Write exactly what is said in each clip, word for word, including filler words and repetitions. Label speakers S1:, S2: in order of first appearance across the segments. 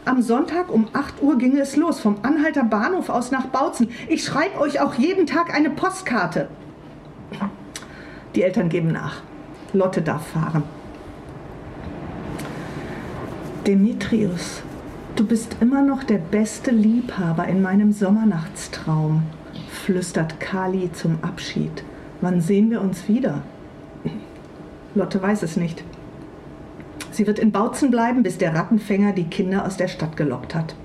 S1: Am Sonntag um acht Uhr ginge es los, vom Anhalter Bahnhof aus nach Bautzen. Ich schreibe euch auch jeden Tag eine Postkarte. Die Eltern geben nach. Lotte darf fahren. Demetrius, du bist immer noch der beste Liebhaber in meinem Sommernachtstraum, flüstert Kali zum Abschied. Wann sehen wir uns wieder? Lotte weiß es nicht. Sie wird in Bautzen bleiben, bis der Rattenfänger die Kinder aus der Stadt gelockt hat.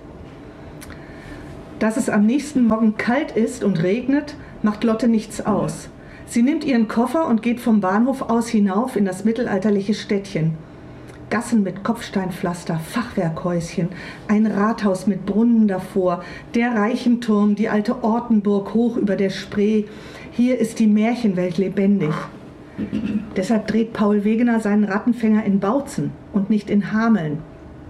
S1: Dass es am nächsten Morgen kalt ist und regnet, macht Lotte nichts aus. Sie nimmt ihren Koffer und geht vom Bahnhof aus hinauf in das mittelalterliche Städtchen. Gassen mit Kopfsteinpflaster, Fachwerkhäuschen, ein Rathaus mit Brunnen davor, der Reichenturm, die alte Ortenburg hoch über der Spree. Hier ist die Märchenwelt lebendig. Deshalb dreht Paul Wegener seinen Rattenfänger in Bautzen und nicht in Hameln.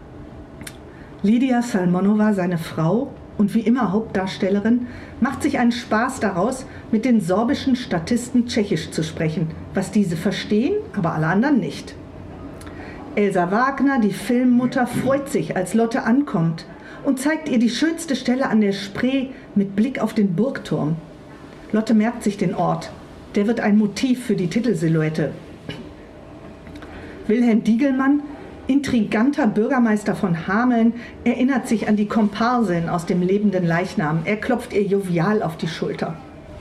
S1: Lydia Salmonova, seine Frau und wie immer Hauptdarstellerin, macht sich einen Spaß daraus, mit den sorbischen Statisten Tschechisch zu sprechen, was diese verstehen, aber alle anderen nicht. Elsa Wagner, die Filmmutter, freut sich, als Lotte ankommt und zeigt ihr die schönste Stelle an der Spree mit Blick auf den Burgturm. Lotte merkt sich den Ort. Der wird ein Motiv für die Titelsilhouette. Wilhelm Diegelmann, intriganter Bürgermeister von Hameln, erinnert sich an die Komparsin aus dem lebenden Leichnam. Er klopft ihr jovial auf die Schulter.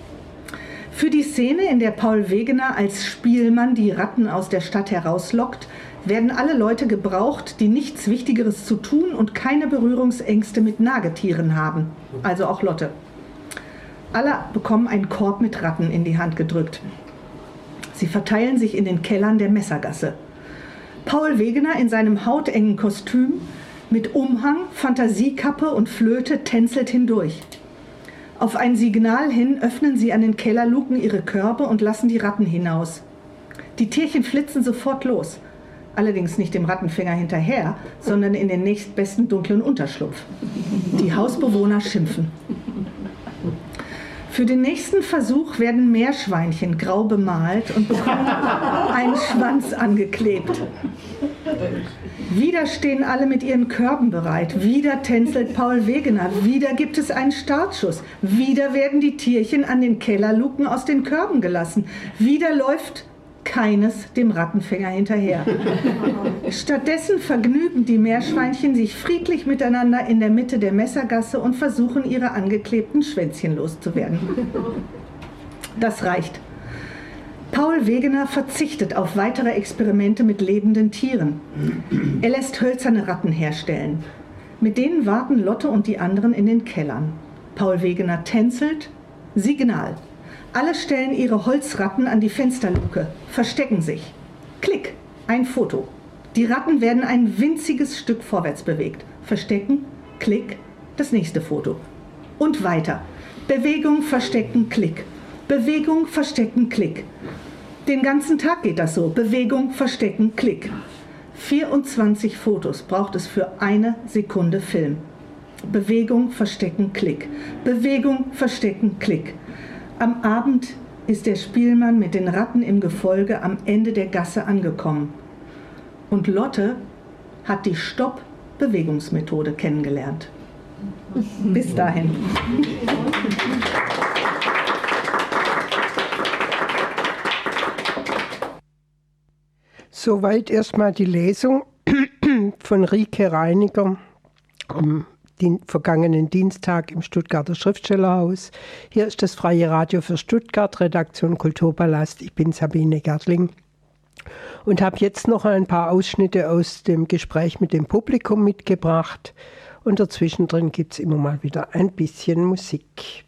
S1: Für die Szene, in der Paul Wegener als Spielmann die Ratten aus der Stadt herauslockt, werden alle Leute gebraucht, die nichts Wichtigeres zu tun und keine Berührungsängste mit Nagetieren haben. Also auch Lotte. Alle bekommen einen Korb mit Ratten in die Hand gedrückt. Sie verteilen sich in den Kellern der Messergasse. Paul Wegener in seinem hautengen Kostüm mit Umhang, Fantasiekappe und Flöte tänzelt hindurch. Auf ein Signal hin öffnen sie an den Kellerluken ihre Körbe und lassen die Ratten hinaus. Die Tierchen flitzen sofort los. Allerdings nicht dem Rattenfänger hinterher, sondern in den nächstbesten dunklen Unterschlupf. Die Hausbewohner schimpfen. Für den nächsten Versuch werden Meerschweinchen grau bemalt und bekommen einen Schwanz angeklebt. Wieder stehen alle mit ihren Körben bereit. Wieder tänzelt Paul Wegener. Wieder gibt es einen Startschuss. Wieder werden die Tierchen an den Kellerluken aus den Körben gelassen. Wieder läuft keines dem Rattenfänger hinterher. Stattdessen vergnügen die Meerschweinchen sich friedlich miteinander in der Mitte der Messergasse und versuchen, ihre angeklebten Schwänzchen loszuwerden. Das reicht. Paul Wegener verzichtet auf weitere Experimente mit lebenden Tieren. Er lässt hölzerne Ratten herstellen. Mit denen warten Lotte und die anderen in den Kellern. Paul Wegener tänzelt. Signal. Alle stellen ihre Holzratten an die Fensterluke, verstecken sich. Klick, ein Foto. Die Ratten werden ein winziges Stück vorwärts bewegt. Verstecken, Klick, das nächste Foto. Und weiter. Bewegung, verstecken, Klick. Bewegung, verstecken, Klick. Den ganzen Tag geht das so. Bewegung, verstecken, Klick. vierundzwanzig Fotos braucht es für eine Sekunde Film. Bewegung, verstecken, Klick. Bewegung, verstecken, Klick. Am Abend ist der Spielmann mit den Ratten im Gefolge am Ende der Gasse angekommen. Und Lotte hat die Stopp-Bewegungsmethode kennengelernt. Bis dahin.
S2: Soweit erstmal die Lesung von Rike Reiniger am den vergangenen Dienstag im Stuttgarter Schriftstellerhaus. Hier ist das Freie Radio für Stuttgart, Redaktion Kulturpalast. Ich bin Sabine Gertling und habe jetzt noch ein paar Ausschnitte aus dem Gespräch mit dem Publikum mitgebracht. Und dazwischen drin gibt es immer mal wieder ein bisschen Musik.